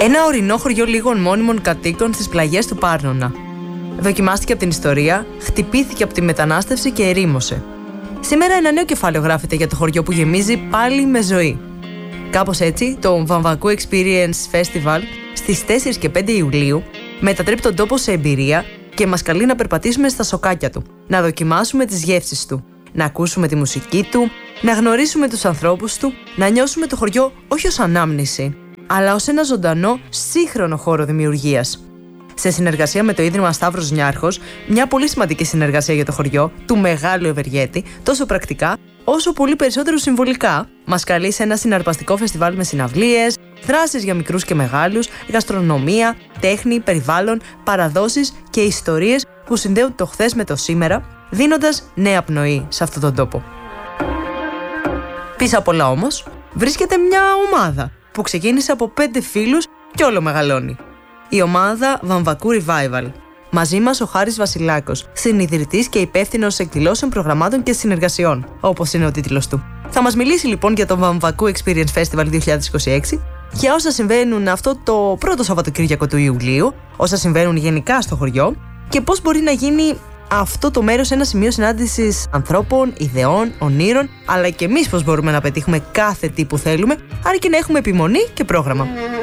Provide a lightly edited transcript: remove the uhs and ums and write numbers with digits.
Ένα ορεινό χωριό λίγων μόνιμων κατοίκων στις πλαγιές του Πάρνονα. Δοκιμάστηκε από την ιστορία, χτυπήθηκε από τη μετανάστευση και ερήμωσε. Σήμερα ένα νέο κεφάλαιο γράφεται για το χωριό που γεμίζει πάλι με ζωή. Κάπως έτσι, το Βαμβακού Experience Festival στις 4 και 5 Ιουλίου μετατρέπει τον τόπο σε εμπειρία και μας καλεί να περπατήσουμε στα σοκάκια του, να δοκιμάσουμε τις γεύσεις του, να ακούσουμε τη μουσική του, να γνωρίσουμε τους ανθρώπους του, να νιώσουμε το χωριό όχι ως ανάμνηση, αλλά ως ένα ζωντανό, σύγχρονο χώρο δημιουργίας. Σε συνεργασία με το Ίδρυμα Σταύρος Νιάρχος, μια πολύ σημαντική συνεργασία για το χωριό του Μεγάλου Ευεργέτη, τόσο πρακτικά όσο πολύ περισσότερο συμβολικά, μας καλεί σε ένα συναρπαστικό φεστιβάλ με συναυλίες, δράσεις για μικρούς και μεγάλους, γαστρονομία, τέχνη, περιβάλλον, παραδόσεις και ιστορίες που συνδέουν το χθες με το σήμερα, δίνοντας νέα πνοή σε αυτόν τον τόπο. Πίσω απ' όλα όμως, βρίσκεται μια ομάδα που ξεκίνησε από 5 φίλους και όλο μεγαλώνει. Η ομάδα Βαμβακού Revival. Μαζί μας ο Χάρης Βασιλάκος, συνιδρυτής και υπεύθυνος εκδηλώσεων, προγραμμάτων και συνεργασιών, όπως είναι ο τίτλος του. Θα μας μιλήσει λοιπόν για το Βαμβακού Experience Festival 2026, για όσα συμβαίνουν αυτό το πρώτο Σαββατοκύριακο του Ιουλίου, όσα συμβαίνουν γενικά στο χωριό και πώς μπορεί να γίνει αυτό το μέρος ένα σημείο συνάντησης ανθρώπων, ιδεών, ονείρων, αλλά και εμείς πώς μπορούμε να πετύχουμε κάθε τι που θέλουμε, αρκεί να έχουμε επιμονή και πρόγραμμα.